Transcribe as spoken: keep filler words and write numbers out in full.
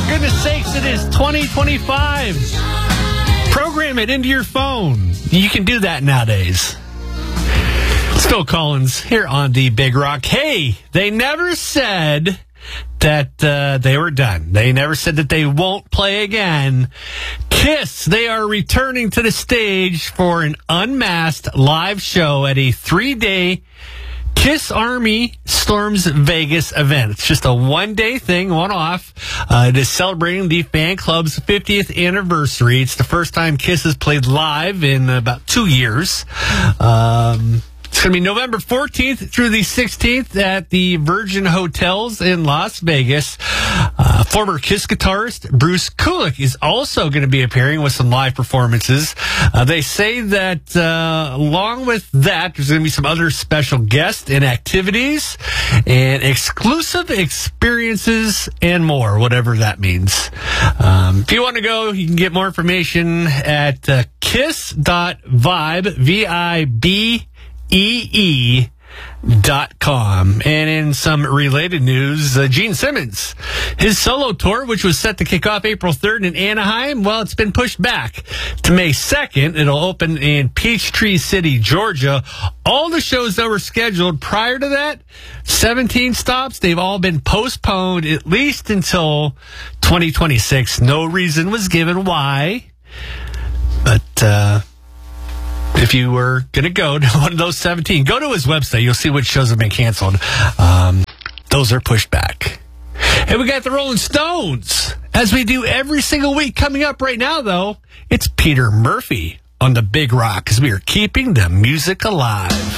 goodness sakes, it is twenty twenty-five. Program it into your phone. You can do that nowadays. It's Phil Collins here on the Big Rock. Hey, they never said that uh, they were done. They never said that they won't play again. Kiss, they are returning to the stage for an unmasked live show at a three-day Kiss Army Storms Vegas event. It's just a one-day thing, one-off. Uh, it is celebrating the fan club's fiftieth anniversary. It's the first time Kiss has played live in about two years. Um... It's going to be November fourteenth through the sixteenth at the Virgin Hotels in Las Vegas. Uh, former Kiss guitarist Bruce Kulick is also going to be appearing with some live performances. Uh, they say that uh, along with that, there's going to be some other special guests and activities and exclusive experiences and more, whatever that means. Um, if you want to go, you can get more information at uh, kiss dot vibe, V I B E E dot com. And in some related news, uh, Gene Simmons, his solo tour, which was set to kick off April third in Anaheim, well, it's been pushed back to May second. It'll open in Peachtree City, Georgia. All the shows that were scheduled prior to that, seventeen stops, they've all been postponed at least until twenty twenty-six. No reason was given why, but uh if you were going to go to one of those seventeen, go to his website. You'll see which shows have been canceled. Um, those are pushed back. And we got the Rolling Stones, as we do every single week. Coming up right now, though, it's Peter Murphy on the Big Rock, as we are keeping the music alive.